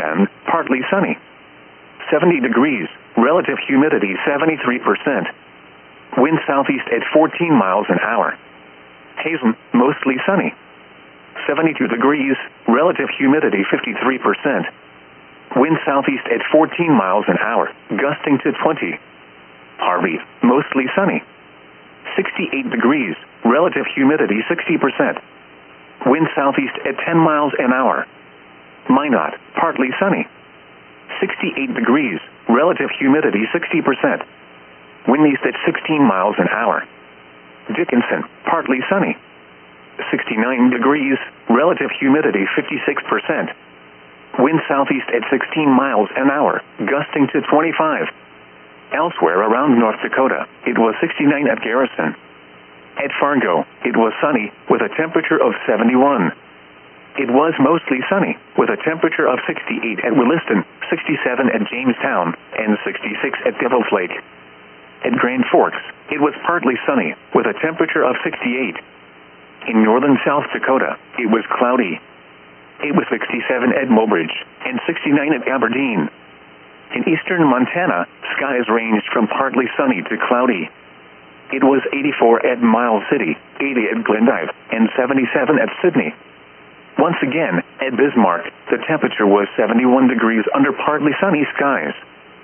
Bend, partly sunny. 70 degrees, relative humidity 73%. Wind southeast at 14 miles an hour. Hazen, mostly sunny. 72 degrees, relative humidity 53%. Wind southeast at 14 miles an hour, gusting to 20. Harvey, mostly sunny. 68 degrees, relative humidity 60%. Wind southeast at 10 miles an hour. Minot, partly sunny. 68 degrees, relative humidity 60%. Wind east at 16 miles an hour. Dickinson, partly sunny. 69 degrees, relative humidity 56%. Wind southeast at 16 miles an hour, gusting to 25. Elsewhere around North Dakota, it was 69 at Garrison. At Fargo, it was sunny, with a temperature of 71. It was mostly sunny, with a temperature of 68 at Williston, 67 at Jamestown, and 66 at Devil's Lake. At Grand Forks, it was partly sunny, with a temperature of 68. In northern South Dakota, it was cloudy. It was 67 at Mobridge, and 69 at Aberdeen. In eastern Montana, skies ranged from partly sunny to cloudy. It was 84 at Miles City, 80 at Glendive, and 77 at Sydney. Once again, at Bismarck, the temperature was 71 degrees under partly sunny skies.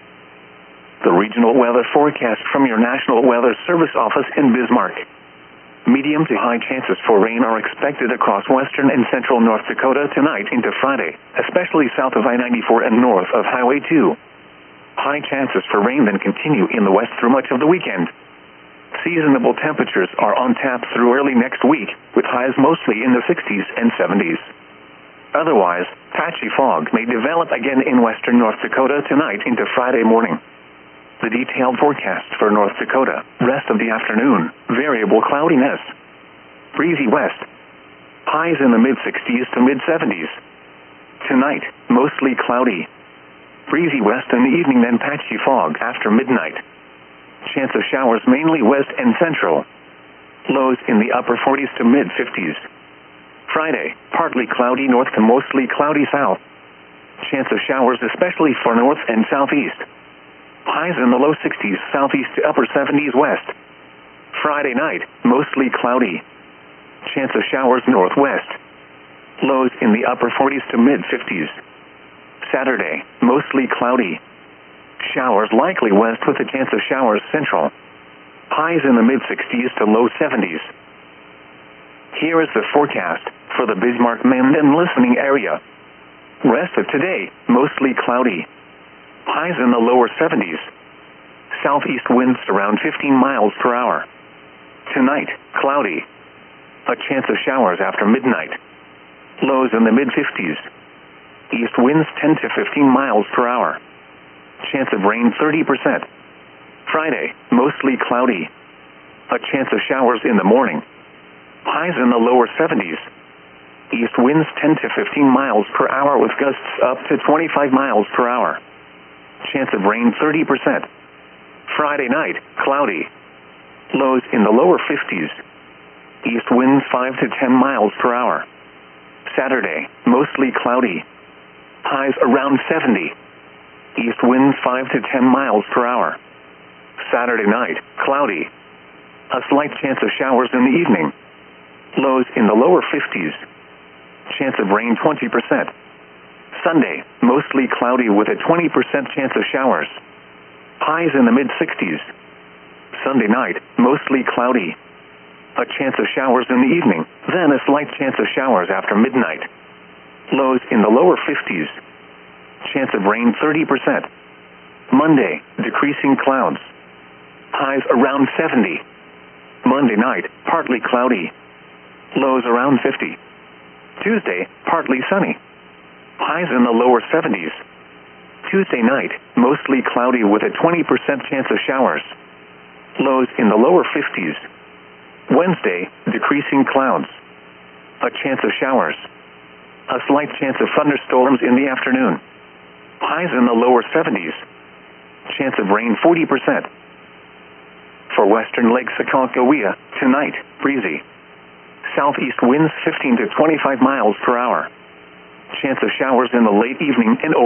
The regional weather forecast from your National Weather Service office in Bismarck. Medium to high chances for rain are expected across western and central North Dakota tonight into Friday, especially south of I-94 and north of Highway 2. High chances for rain then continue in the west through much of the weekend. Seasonable temperatures are on tap through early next week, with highs mostly in the 60s and 70s. Otherwise, patchy fog may develop again in western North Dakota tonight into Friday morning. The detailed forecast for North Dakota, rest of the afternoon, variable cloudiness. Breezy west. Highs in the mid-60s to mid-70s. Tonight, mostly cloudy. Breezy west in the evening, then patchy fog after midnight. Chance of showers mainly west and central. Lows in the upper 40s to mid-50s. Friday, partly cloudy north to mostly cloudy south. Chance of showers especially for north and southeast. Highs in the low 60s southeast to upper 70s west. Friday night, mostly cloudy. Chance of showers northwest. Lows in the upper 40s to mid-50s. Saturday, mostly cloudy. Showers likely west with a chance of showers central. Highs in the mid-60s to low 70s. Here is the forecast for the Bismarck-Mandan listening area. Rest of today, mostly cloudy. Highs in the lower 70s. Southeast winds around 15 miles per hour. Tonight, cloudy. A chance of showers after midnight. Lows in the mid-50s. East winds 10 to 15 miles per hour. Chance of rain 30%. Friday, mostly cloudy. A chance of showers in the morning. Highs in the lower 70s. East winds 10 to 15 miles per hour with gusts up to 25 miles per hour. Chance of rain 30%. Friday night, cloudy. Lows in the lower 50s. East winds 5 to 10 miles per hour. Saturday, mostly cloudy. Highs around 70. East winds 5 to 10 miles per hour. Saturday night, cloudy. A slight chance of showers in the evening. Lows in the lower 50s. Chance of rain 20%. Sunday, mostly cloudy with a 20% chance of showers. Highs in the mid-60s. Sunday night, mostly cloudy. A chance of showers in the evening, then a slight chance of showers after midnight. Lows in the lower 50s. Chance of rain 30%. Monday, decreasing clouds. Highs around 70. Monday night, partly cloudy. Lows around 50. Tuesday, partly sunny. Highs in the lower 70s. Tuesday night, mostly cloudy with a 20% chance of showers. Lows in the lower 50s. Wednesday, decreasing clouds. A chance of showers. A slight chance of thunderstorms in the afternoon. Highs in the lower 70s. Chance of rain 40%. For western Lake Aconcagua, tonight, breezy. Southeast winds 15 to 25 miles per hour. Chance of showers in the late evening and over.